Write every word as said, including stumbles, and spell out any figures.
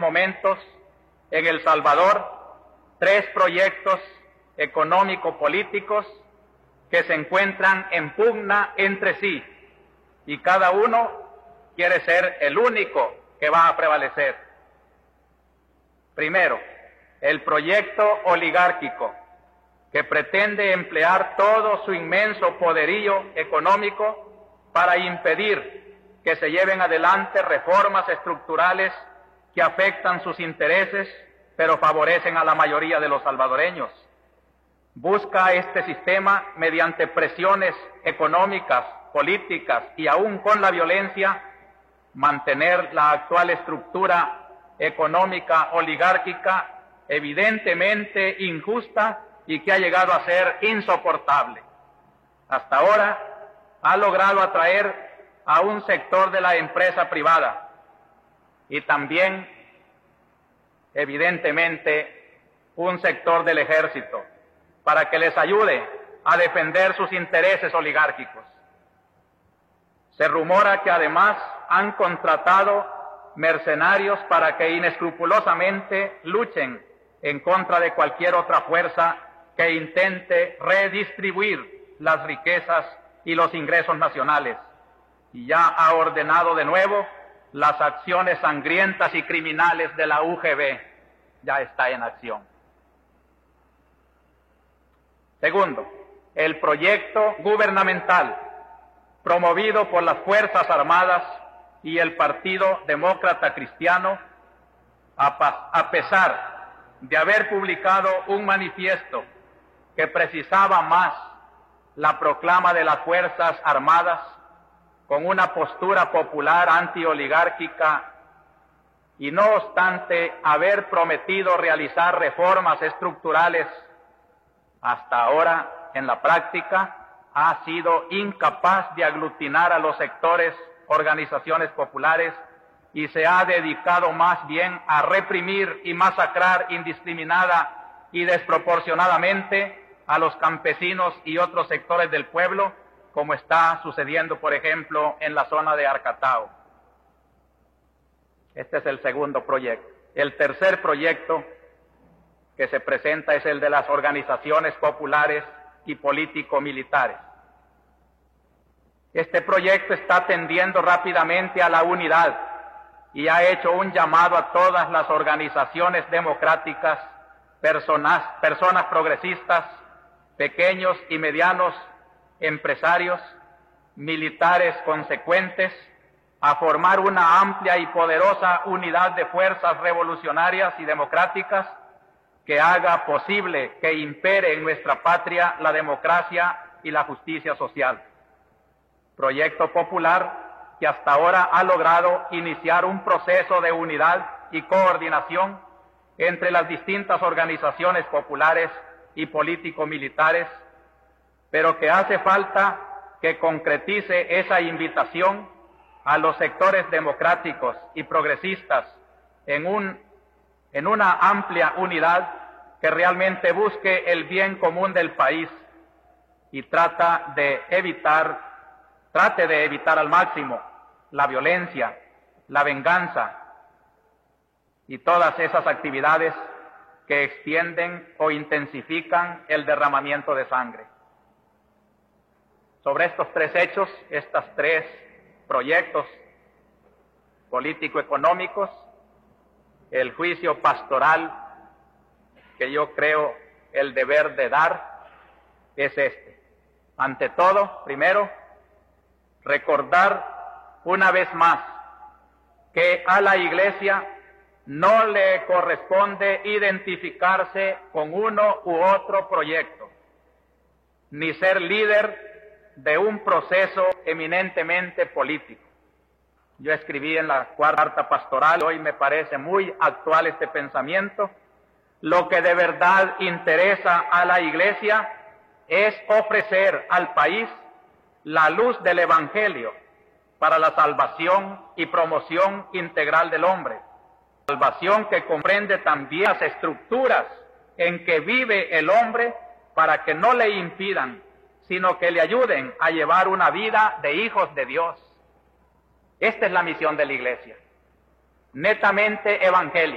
momentos en El Salvador tres proyectos económico-políticos que se encuentran en pugna entre sí y cada uno quiere ser el único que va a prevalecer. Primero, el proyecto oligárquico, que pretende emplear todo su inmenso poderío económico para impedir que se lleven adelante reformas estructurales que afectan sus intereses, pero favorecen a la mayoría de los salvadoreños. Busca este sistema, mediante presiones económicas, políticas y aún con la violencia, mantener la actual estructura económica oligárquica evidentemente injusta y que ha llegado a ser insoportable. Hasta ahora ha logrado atraer a un sector de la empresa privada y también, evidentemente, un sector del ejército para que les ayude a defender sus intereses oligárquicos. Se rumora que además han contratado mercenarios para que inescrupulosamente luchen en contra de cualquier otra fuerza que intente redistribuir las riquezas y los ingresos nacionales, y ya ha ordenado de nuevo las acciones sangrientas y criminales de la U G B, ya está en acción. Segundo, el proyecto gubernamental promovido por las Fuerzas Armadas y el Partido Demócrata Cristiano, a, a pesar de haber publicado un manifiesto que precisaba más la proclama de las Fuerzas Armadas con una postura popular antioligárquica y no obstante haber prometido realizar reformas estructurales, hasta ahora en la práctica ha sido incapaz de aglutinar a los sectores, organizaciones populares y se ha dedicado más bien a reprimir y masacrar indiscriminada y desproporcionadamente a los campesinos y otros sectores del pueblo, como está sucediendo, por ejemplo, en la zona de Arcatao. Este es el segundo proyecto. El tercer proyecto que se presenta es el de las organizaciones populares y político-militares. Este proyecto está tendiendo rápidamente a la unidad y ha hecho un llamado a todas las organizaciones democráticas, personas, personas progresistas, pequeños y medianos empresarios, militares consecuentes, a formar una amplia y poderosa unidad de fuerzas revolucionarias y democráticas que haga posible que impere en nuestra patria la democracia y la justicia social. Proyecto popular que hasta ahora ha logrado iniciar un proceso de unidad y coordinación entre las distintas organizaciones populares y político-militares, pero que hace falta que concretice esa invitación a los sectores democráticos y progresistas en, un, en una amplia unidad que realmente busque el bien común del país y trata de evitar, trate de evitar al máximo la violencia, la venganza y todas esas actividades que extienden o intensifican el derramamiento de sangre. Sobre estos tres hechos, estos tres proyectos político-económicos, el juicio pastoral que yo creo el deber de dar es este. Ante todo, primero, recordar una vez más que a la Iglesia no le corresponde identificarse con uno u otro proyecto, ni ser líder de un proceso eminentemente político. Yo escribí en la cuarta pastoral, hoy me parece muy actual este pensamiento, lo que de verdad interesa a la Iglesia es ofrecer al país la luz del Evangelio para la salvación y promoción integral del hombre. Salvación que comprende también las estructuras en que vive el hombre para que no le impidan, sino que le ayuden a llevar una vida de hijos de Dios. Esta es la misión de la Iglesia, netamente evangélica.